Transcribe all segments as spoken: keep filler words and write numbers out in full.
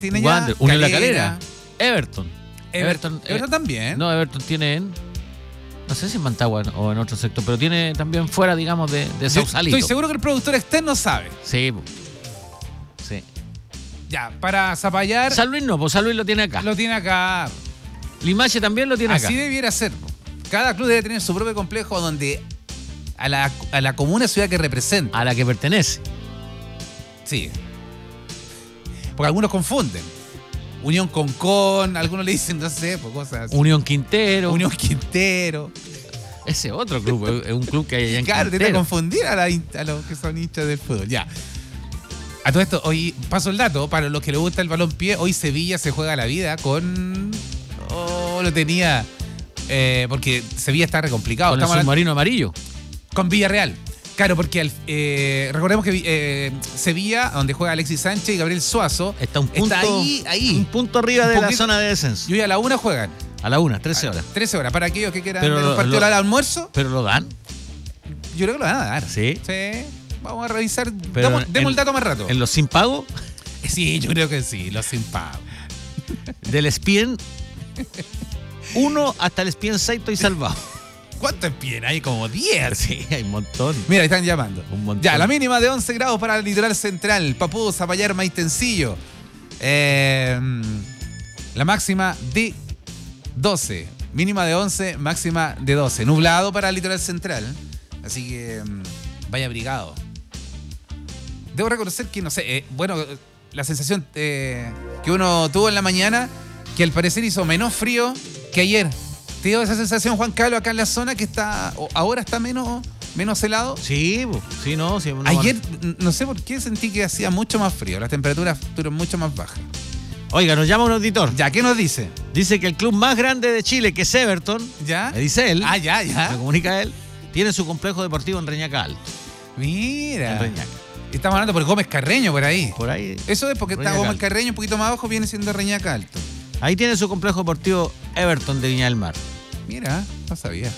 tiene Wander, ya. Unión La Calera. Everton. Everton, Everton, Everton eh, también. No, Everton tiene en... No sé si en Mantagua o en otro sector, pero tiene también fuera, digamos, de, de Sausalito. Estoy seguro que el productor externo sabe. Sí. Sí. Ya, para Zapallar. San Luis no, pues San Luis lo tiene acá. Lo tiene acá. Limache también lo tiene Así acá. Así debiera ser. Cada club debe tener su propio complejo donde a la, a la comuna ciudad que representa. A la que pertenece. Sí. Porque algunos confunden. Unión Concón, algunos le dicen, no sé, pues cosas así. Unión Quintero. Unión Quintero. Ese otro club, es un club que hay allá en Claro, Quintero. te confundir a, la, a los que son hinchas del fútbol. Ya. A todo esto, hoy paso el dato, para los que les gusta el balompié, hoy Sevilla se juega la vida con... Oh, lo tenía... Eh, porque Sevilla está re complicado. Con el Estamos submarino amarillo. Con Villarreal. Claro, porque al, eh, recordemos que eh, Sevilla, donde juega Alexis Sánchez y Gabriel Suazo, está un punto, está ahí, ahí. Un punto arriba de la zona de descenso. Y hoy a la una juegan. A la una, trece horas. trece horas, para aquellos que quieran pero ver un partido lo, al almuerzo. ¿Pero lo dan? Yo creo que lo van a dar. ¿Sí? Sí. Vamos a revisar. Pero Demos, en, demos el dato más rato. ¿En los sin pago? Sí, yo creo que sí, los sin pago. Del Espien uno hasta el Espien seis estoy salvado. ¿Cuántos Espien? Hay como diez. Sí, hay un montón. Mira, están llamando. Un montón. Ya, la mínima de once grados para el litoral central. Papús, Zapallar, Maitencillo. Eh, la máxima de doce. Mínima de once, máxima de doce. Nublado para el litoral central. Así que vaya abrigado. Debo reconocer que, no sé, eh, bueno, la sensación eh, que uno tuvo en la mañana, que al parecer hizo menos frío que ayer. ¿Te dio esa sensación, Juan Carlos, acá en la zona que está, ahora está menos, menos helado? Sí, sí, no. Sí, no ayer, no sé por qué sentí que hacía mucho más frío. Las temperaturas fueron mucho más bajas. Oiga, nos llama un auditor. ¿Ya? ¿Qué nos dice? Dice que el club más grande de Chile, que es Everton, ¿ya? Me dice él. Ah, ya, ya. Me comunica él. Tiene su complejo deportivo en Reñaca Alto. Mira. En Reñaca. Estamos hablando por Gómez Carreño, por ahí. Por ahí. Eso es porque Reñaca está Gómez Carreño, un poquito más abajo, viene siendo Reñaca Alto. Ahí tiene su complejo deportivo Everton de Viña del Mar. Mira, no sabía.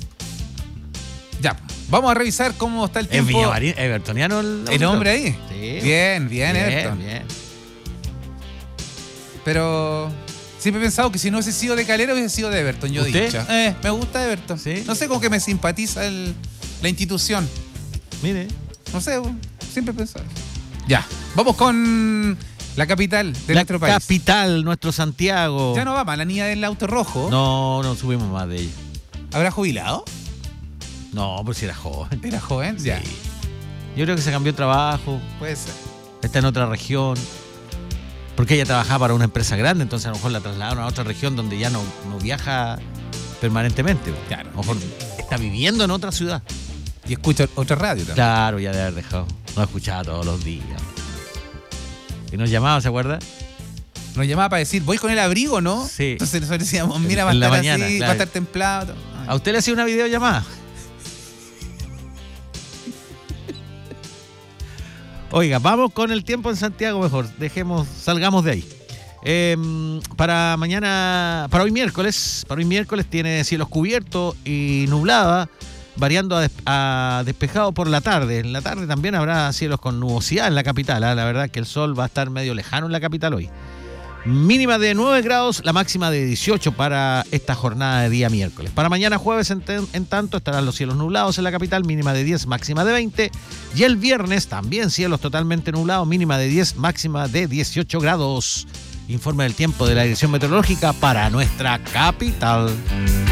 Ya, vamos a revisar cómo está el tiempo. ¿Es Viñamarín, evertoniano el, el hombre ahí? Sí. Bien, bien, bien, Everton. Bien. Pero siempre he pensado que si no hubiese sido de Calera, hubiese sido de Everton, yo he dicho. Eh, me gusta Everton. ¿Sí? No sé, como que me simpatiza el, la institución. Mire. No sé, siempre he pensado. Ya, vamos con la capital de la nuestro país. La capital, nuestro Santiago. Ya no va más, la niña del auto rojo. No, no subimos más de ella. ¿Habrá jubilado? No, pues si era joven. ¿Era joven? Sí. Ya. Yo creo que se cambió de trabajo. Puede ser. Está en otra región. Porque ella trabajaba para una empresa grande, entonces a lo mejor la trasladaron a otra región donde ya no, no viaja permanentemente. Claro. A lo mejor está viviendo en otra ciudad. Y escucha otra radio también. Claro, ya debe haber dejado. No escuchaba todos los días. Y nos llamaba, ¿se acuerda? Nos llamaba para decir, voy con el abrigo, ¿no? Sí. Entonces nosotros decíamos, mira, va a en estar la mañana, así, claro. va a estar templado. Ay. ¿A usted le hacía una videollamada? Oiga, vamos con el tiempo en Santiago mejor. Dejemos, salgamos de ahí. Eh, para mañana, para hoy miércoles, para hoy miércoles tiene cielos cubiertos y nublada, variando a, des, a despejado por la tarde. En la tarde también habrá cielos con nubosidad en la capital. ¿eh? La verdad que el sol va a estar medio lejano en la capital hoy. Mínima de nueve grados, la máxima de dieciocho para esta jornada de día miércoles. Para mañana jueves, en, en tanto, estarán los cielos nublados en la capital, mínima de diez, máxima de veinte. Y el viernes también cielos totalmente nublados, mínima de diez, máxima de dieciocho grados. Informe del tiempo de la Dirección Meteorológica para nuestra capital.